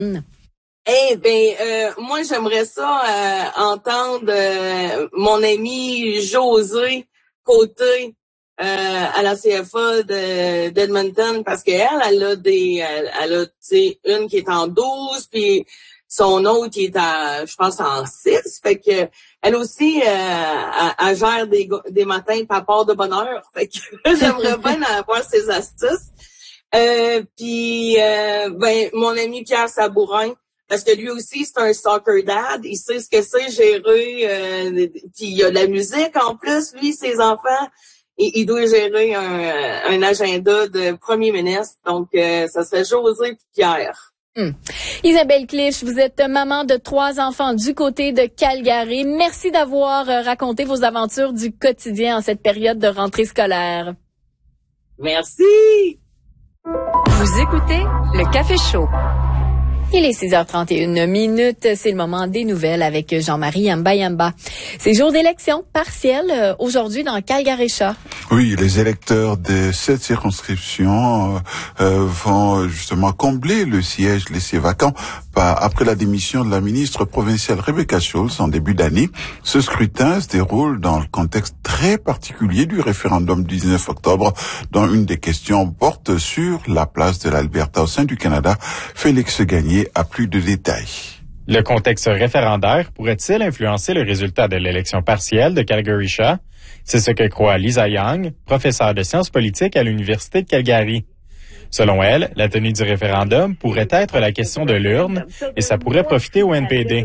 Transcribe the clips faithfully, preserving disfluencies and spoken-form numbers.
Eh ben, euh, moi j'aimerais ça euh, entendre euh, mon ami José Côté euh, à la C F A de, d'Edmonton, parce qu'elle, elle a des, elle, elle a, tu sais, une qui est en douze, puis son autre qui est à, je pense, en six. Fait que elle aussi, euh, elle, elle gère des, des matins par part de bonheur. Fait que j'aimerais bien avoir ses astuces. Euh, puis, euh, ben, mon ami Pierre Sabourin, parce que lui aussi, c'est un soccer dad. Il sait ce que c'est gérer. Euh, puis il y a de la musique en plus, lui, ses enfants. Et il doit gérer un, un agenda de premier ministre. Donc, euh, ça serait José et Pierre. Hum. Isabelle Clich, vous êtes maman de trois enfants du côté de Calgary. Merci d'avoir raconté vos aventures du quotidien en cette période de rentrée scolaire. Merci. Vous écoutez le Café Chaud. Il est six heures trente et une minutes. C'est le moment des nouvelles avec Jean-Marie Yamba Yamba. C'est jour d'élection partielle aujourd'hui dans Calgary-Chat. Oui, les électeurs de cette circonscription euh, euh, vont justement combler le siège laissé vacant par, après la démission de la ministre provinciale Rebecca Schulz en début d'année. Ce scrutin se déroule dans le contexte très particulier du référendum du dix-neuf octobre, dont une des questions porte sur la place de l'Alberta au sein du Canada. Félix Gagné a plus de détails. Le contexte référendaire pourrait-il influencer le résultat de l'élection partielle de Calgary-Chat? C'est ce que croit Lisa Young, professeure de sciences politiques à l'Université de Calgary. Selon elle, la tenue du référendum pourrait être la question de l'urne et ça pourrait profiter au N P D.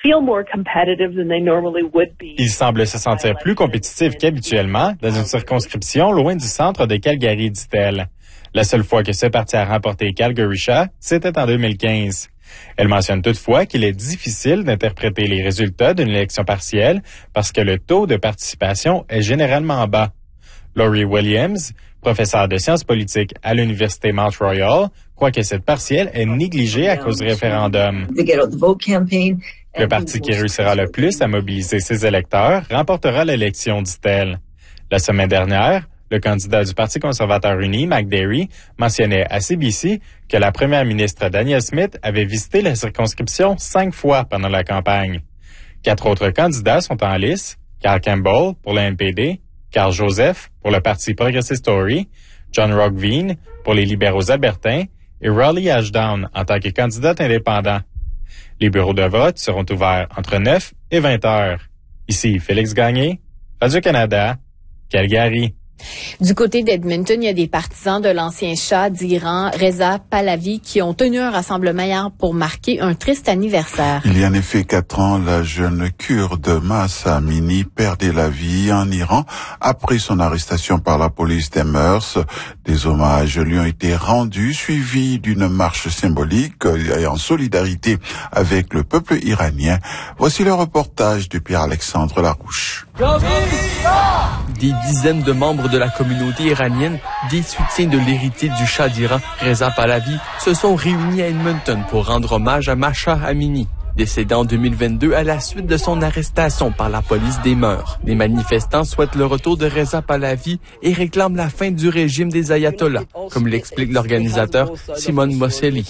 Ils semblent se sentir plus compétitifs qu'habituellement dans une circonscription loin du centre de Calgary, dit-elle. La seule fois que ce parti a remporté Calgary-Chat, c'était en deux mille quinze. Elle mentionne toutefois qu'il est difficile d'interpréter les résultats d'une élection partielle parce que le taux de participation est généralement bas. Laurie Williams, professeure de sciences politiques à l'Université Mount Royal, croit que cette partielle est négligée à cause du référendum. Le parti qui réussira le plus à mobiliser ses électeurs remportera l'élection, dit-elle. La semaine dernière, le candidat du Parti conservateur uni, McDerry, mentionnait à C B C que la première ministre Danielle Smith avait visité la circonscription cinq fois pendant la campagne. Quatre autres candidats sont en lice, Carl Campbell pour le N P D, Carl Joseph pour le Parti progressiste Tory, John Roggeveen pour les libéraux albertains et Raleigh Ashdown en tant que candidat indépendant. Les bureaux de vote seront ouverts entre neuf et vingt heures. Ici Félix Gagné, Radio-Canada, Calgary. Du côté d'Edmonton, il y a des partisans de l'ancien Shah d'Iran, Reza Pahlavi, qui ont tenu un rassemblement hier pour marquer un triste anniversaire. Il y a en effet quatre ans, la jeune kurde Mahsa Amini perdait la vie en Iran après son arrestation par la police des mœurs. Des hommages lui ont été rendus, suivis d'une marche symbolique et en solidarité avec le peuple iranien. Voici le reportage de Pierre-Alexandre Larouche. Des dizaines de membres de la communauté iranienne, des soutiens de l'héritier du Shah d'Iran, Reza Pahlavi, se sont réunis à Edmonton pour rendre hommage à Mahsa Amini, décédé en deux mille vingt-deux à la suite de son arrestation par la police des mœurs. Les manifestants souhaitent le retour de Reza Pahlavi et réclament la fin du régime des ayatollahs, comme l'explique l'organisateur Simon Moselli.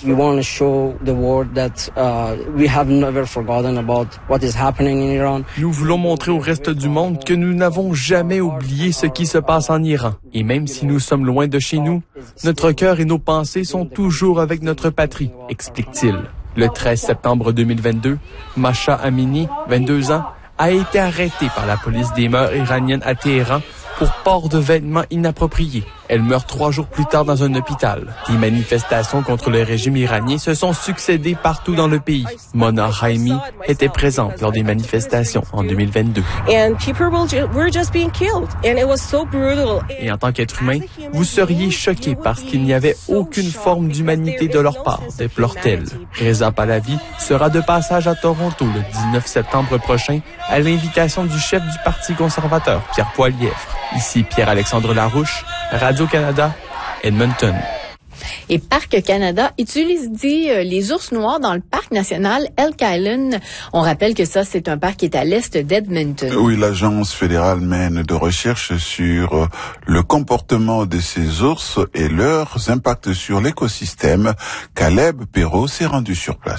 Nous voulons montrer au reste du monde que nous n'avons jamais oublié ce qui se passe en Iran. Et même si nous sommes loin de chez nous, notre cœur et nos pensées sont toujours avec notre patrie, explique-t-il. Le treize septembre deux mille vingt-deux, Mahsa Amini, vingt-deux ans, a été arrêtée par la police des mœurs iraniennes à Téhéran pour port de vêtements inappropriés. Elle meurt trois jours plus tard dans un hôpital. Des manifestations contre le régime iranien se sont succédées partout dans le pays. Mona Raimi était présente lors des manifestations en deux mille vingt-deux. Et en tant qu'être humain, vous seriez choqué parce qu'il n'y avait aucune forme d'humanité de leur part, déplore-t-elle. Reza Pahlavi sera de passage à Toronto le dix-neuf septembre prochain à l'invitation du chef du Parti conservateur, Pierre Poilievre. Ici Pierre-Alexandre Larouche, Radio-Canada, Edmonton. Et Parc Canada utilise, dit, les ours noirs dans le parc national Elk Island. On rappelle que ça, c'est un parc qui est à l'est d'Edmonton. Oui, l'agence fédérale mène de recherches sur le comportement de ces ours et leurs impacts sur l'écosystème. Caleb Perrault s'est rendu sur place.